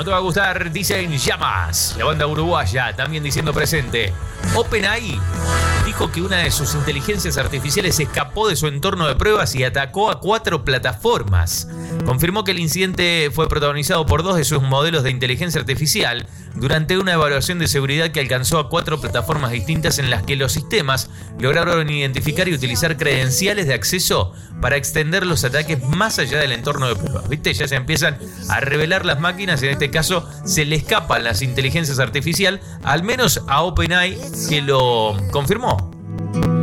te va a gustar, dicen Llamas, la banda uruguaya, también diciendo presente. OpenAI dijo que una de sus inteligencias artificiales escapó de su entorno de pruebas y atacó a 4 plataformas. Confirmó que el incidente fue protagonizado por 2 de sus modelos de inteligencia artificial durante una evaluación de seguridad que alcanzó a 4 plataformas distintas en las que los sistemas lograron identificar y utilizar credenciales de acceso para extender los ataques más allá del entorno de pruebas. ¿Viste? Ya se empiezan a revelar las máquinas y en este caso se le escapan las inteligencias artificiales, al menos a OpenAI, que lo confirmó.